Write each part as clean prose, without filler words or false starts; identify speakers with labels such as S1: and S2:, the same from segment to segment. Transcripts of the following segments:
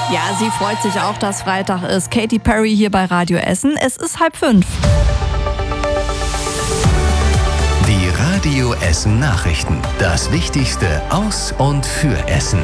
S1: Ja, sie freut sich auch, dass Freitag ist. Katy Perry hier bei Radio Essen. Es ist 4:30.
S2: Die Radio Essen Nachrichten. Das Wichtigste aus und für Essen.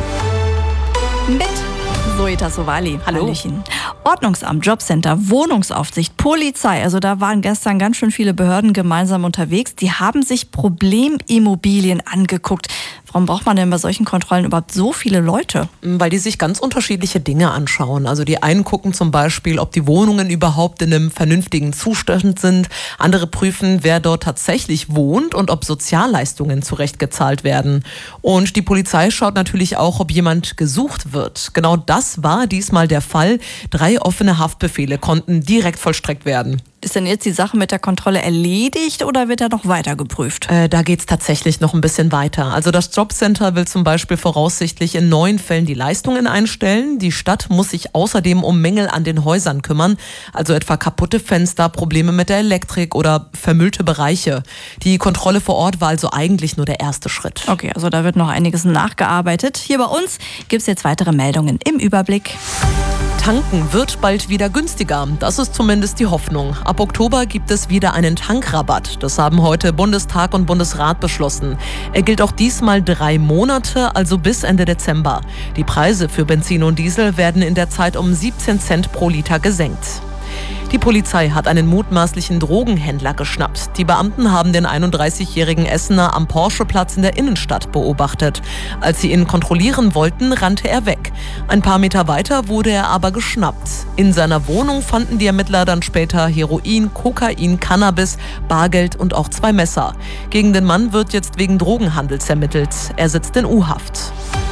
S1: Mit Zoe Tassovali.
S3: Hallo.
S1: Hallöchen. Ordnungsamt, Jobcenter, Wohnungsaufsicht, Polizei. Also da waren gestern ganz schön viele Behörden gemeinsam unterwegs. Die haben sich Problemimmobilien angeguckt. Warum braucht man denn bei solchen Kontrollen überhaupt so viele Leute?
S3: Weil die sich ganz unterschiedliche Dinge anschauen. Also die einen gucken zum Beispiel, ob die Wohnungen überhaupt in einem vernünftigen Zustand sind. Andere prüfen, wer dort tatsächlich wohnt und ob Sozialleistungen zurechtgezahlt werden. Und die Polizei schaut natürlich auch, ob jemand gesucht wird. Genau das war diesmal der Fall. 3 offene Haftbefehle konnten direkt vollstreckt werden.
S1: Ist denn jetzt die Sache mit der Kontrolle erledigt oder wird da noch weiter geprüft?
S3: Da geht's tatsächlich noch ein bisschen weiter. Also das Jobcenter will zum Beispiel voraussichtlich in 9 Fällen die Leistungen einstellen. Die Stadt muss sich außerdem um Mängel an den Häusern kümmern, also etwa kaputte Fenster, Probleme mit der Elektrik oder vermüllte Bereiche. Die Kontrolle vor Ort war also eigentlich nur der erste Schritt.
S1: Okay, also da wird noch einiges nachgearbeitet. Hier bei uns gibt's jetzt weitere Meldungen im Überblick.
S3: Tanken wird bald wieder günstiger. Das ist zumindest die Hoffnung. Ab Oktober gibt es wieder einen Tankrabatt. Das haben heute Bundestag und Bundesrat beschlossen. Er gilt auch diesmal 3 Monate, also bis Ende Dezember. Die Preise für Benzin und Diesel werden in der Zeit um 17 Cent pro Liter gesenkt. Die Polizei hat einen mutmaßlichen Drogenhändler geschnappt. Die Beamten haben den 31-jährigen Essener am Porscheplatz in der Innenstadt beobachtet. Als sie ihn kontrollieren wollten, rannte er weg. Ein paar Meter weiter wurde er aber geschnappt. In seiner Wohnung fanden die Ermittler dann später Heroin, Kokain, Cannabis, Bargeld und auch 2 Messer. Gegen den Mann wird jetzt wegen Drogenhandels ermittelt. Er sitzt in U-Haft.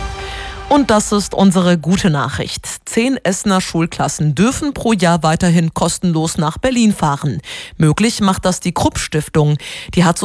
S3: Und das ist unsere gute Nachricht. 10 Essener Schulklassen dürfen pro Jahr weiterhin kostenlos nach Berlin fahren. Möglich macht das die Krupp Stiftung. Die hat so